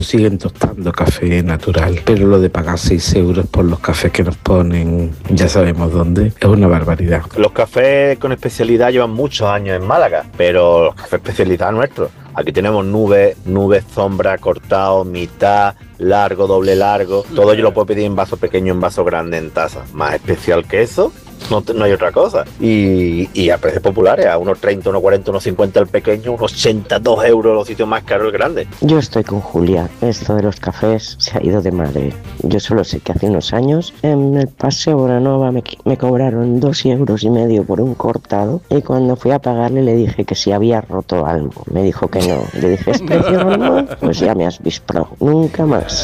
Siguen tostando café natural, pero lo de pagar 6 euros por los cafés que nos ponen, ya sabemos dónde, es una barbaridad. Los cafés con especialidad llevan muchos años en Málaga, pero los cafés especialidad nuestros. Aquí tenemos nubes, sombra, cortado, mitad, largo, doble largo. Todo yo lo puedo pedir en vaso pequeño, en vaso grande, en taza. Más especial que eso, no hay otra cosa. Y a precios populares, a unos 30, unos 40, unos 50 el pequeño, unos 80, 2 euros los sitios más caros el grande. Yo estoy con Julia. Esto de los cafés se ha ido de madre. Yo solo sé que hace unos años en el Paseo Bonanova me cobraron 2,5 euros por un cortado, y cuando fui a pagarle le dije que si había roto algo. Me dijo que no. Le dije, ¿es precio normal? Pues ya me has visto. Nunca más.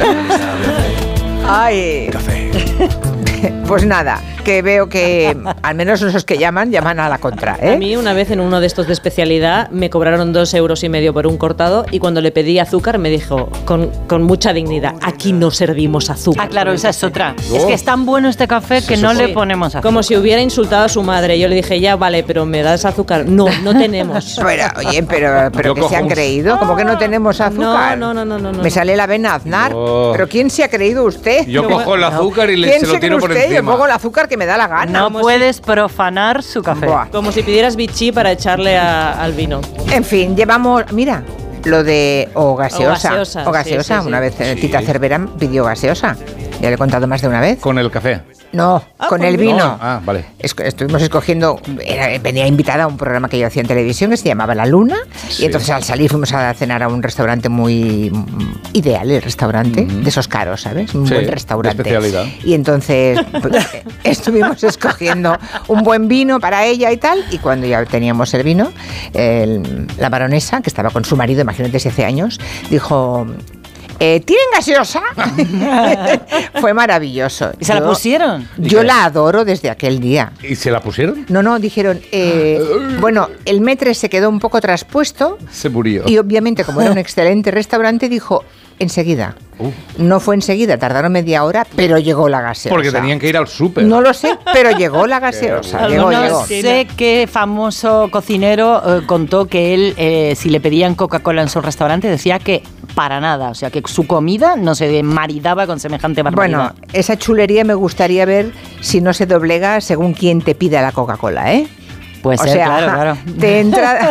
Ay. Café. Pues nada, que veo que al menos esos que llaman a la contra, ¿eh? A mí una vez en uno de estos de especialidad me cobraron 2,5 euros por un cortado, y cuando le pedí azúcar me dijo con mucha dignidad, aquí no servimos azúcar. Ah, claro, esa es otra. Es que es tan bueno este café que no le ponemos azúcar. Como si hubiera insultado a su madre. Yo le dije, ya vale, pero ¿me das azúcar? No tenemos. Pero ¿qué se han creído? ¿Cómo que no tenemos azúcar? No. Me sale la vena Aznar. ¿Pero quién se ha creído usted? Yo cojo el azúcar y se lo tiro por usted? encima. Yo pongo el azúcar que me da la gana. No puedes profanar su café. Buah. Como si pidieras bichí para echarle al vino. En fin, llevamos... Mira, lo de... O gaseosa. Sí. Una vez Tita Cervera pidió gaseosa. Ya le he contado más de una vez. ¿Con el café? No, con el vino. No. Ah, vale. Estuvimos escogiendo, venía invitada a un programa que yo hacía en televisión que se llamaba La Luna, Sí. y entonces al salir fuimos a cenar a un restaurante muy ideal, el restaurante, de esos caros, ¿sabes? Un buen restaurante. De especialidad. Y entonces pues, estuvimos escogiendo un buen vino para ella y tal, y cuando ya teníamos el vino, la baronesa, que estaba con su marido, imagínate si hace años, dijo... ¿Tienen gaseosa? Fue maravilloso. ¿Y se la pusieron? Yo la adoro desde aquel día. ¿Y se la pusieron? No, dijeron, bueno, el metre se quedó un poco traspuesto. Se murió. Y obviamente, como era un excelente restaurante, dijo, enseguida. No fue enseguida, tardaron media hora, pero llegó la gaseosa. Porque tenían que ir al súper. No lo sé, pero llegó la gaseosa. Llegó. No sé qué famoso cocinero contó que él, si le pedían Coca-Cola en su restaurante, decía que para nada. O sea, que su comida no se maridaba con semejante barbaridad. Bueno, esa chulería me gustaría ver si no se doblega según quien te pida la Coca-Cola, ¿eh? Pues claro. Te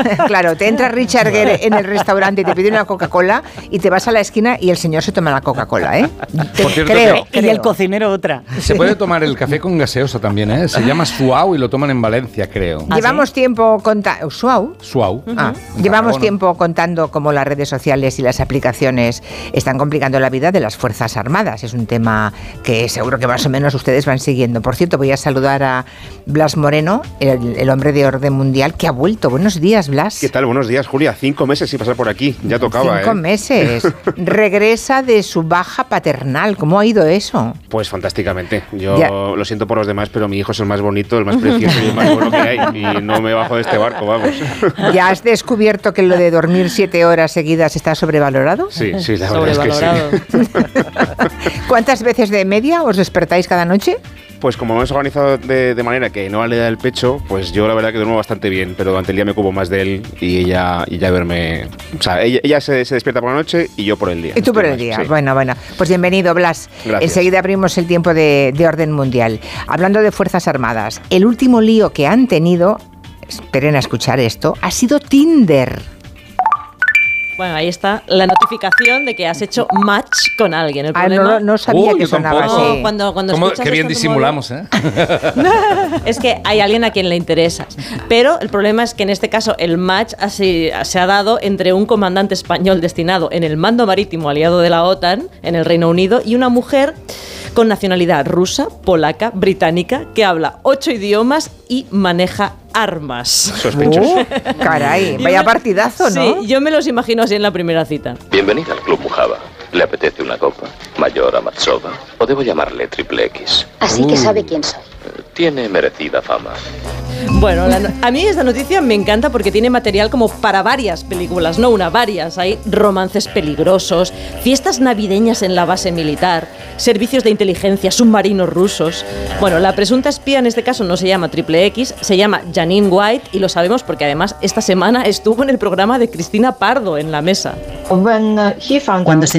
entra Richard Gere en el restaurante y te pide una Coca-Cola y te vas a la esquina y el señor se toma la Coca-Cola, ¿eh? Por cierto, creo. Y el cocinero otra. Se puede tomar el café con gaseosa también, ¿eh? Se llama Suau y lo toman en Valencia, creo. Llevamos tiempo contando... ¿Suau? Suau. Llevamos tiempo contando cómo las redes sociales y las aplicaciones están complicando la vida de las Fuerzas Armadas. Es un tema que seguro que más o menos ustedes van siguiendo. Por cierto, voy a saludar a Blas Moreno, el hombre de orden mundial, que ha vuelto. Buenos días, Blas. ¿Qué tal? Buenos días, Julia. 5 meses sin pasar por aquí. Ya tocaba, 5 meses. Regresa de su baja paternal. ¿Cómo ha ido eso? Pues fantásticamente. Yo lo siento por los demás, pero mi hijo es el más bonito, el más precioso y el más bueno que hay. Y no me bajo de este barco, vamos. ¿Ya has descubierto que lo de dormir 7 horas seguidas está sobrevalorado? Sí, la verdad es que sí. ¿Cuántas veces de media os despertáis cada noche? Pues como hemos organizado de manera que no le da el pecho, pues yo la verdad que duermo bastante bien, pero durante el día me ocupo más de él y ella duerme... O sea, ella se despierta por la noche y yo por el día. Y tú por el día. Sí. Bueno. Pues bienvenido, Blas. Gracias. Enseguida abrimos el tiempo de orden mundial. Hablando de Fuerzas Armadas, el último lío que han tenido, esperen a escuchar esto, ha sido Tinder. Bueno, ahí está la notificación de que has hecho match con alguien. El problema... no sabía que sonaba así. Cuando qué bien disimulamos, ¿eh? Es que hay alguien a quien le interesas. Pero el problema es que en este caso el match se ha dado entre un comandante español destinado en el mando marítimo aliado de la OTAN en el Reino Unido y una mujer con nacionalidad rusa, polaca, británica, que habla 8 idiomas y maneja armas. Sospechoso. Caray, vaya partidazo, ¿no? Sí, yo me los imagino así en la primera cita. Bienvenida al Club Mujaba. ¿Le apetece una copa? ¿Mayor a Matsova? ¿O debo llamarle Triple X? Así que sabe quién soy. Tiene merecida fama. Bueno, a mí esta noticia me encanta porque tiene material como para varias películas, no una, varias. Hay romances peligrosos, fiestas navideñas en la base militar, servicios de inteligencia, submarinos rusos. Bueno, la presunta espía en este caso no se llama Triple X, se llama Janine White y lo sabemos porque además esta semana estuvo en el programa de Cristina Pardo en La Mesa. Cuando se